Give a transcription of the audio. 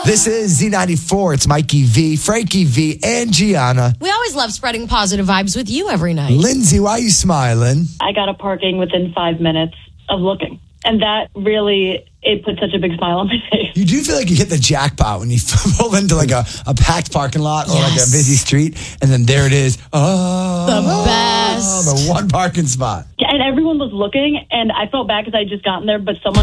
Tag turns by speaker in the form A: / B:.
A: This is Z94. It's Mikey V, Frankie V, and Gianna.
B: We always love spreading positive vibes with you every night.
A: Lindsay, why are you smiling?
C: I got a parking within 5 minutes of looking. And that really, it put such a big smile on my face.
A: You do feel like you hit the jackpot when you pull into like a packed parking lot or like a busy street, and then there it is. Oh,
B: The best.
A: The one parking spot.
C: And everyone was looking, and I felt bad because I had just gotten there, but someone